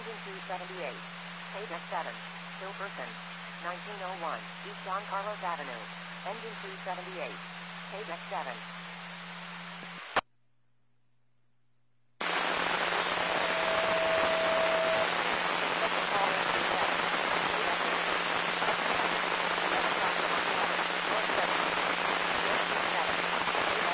Engine 278. Page X7. Hilperson. 1901. East Don Carlos Avenue. Engine 278. Page X7.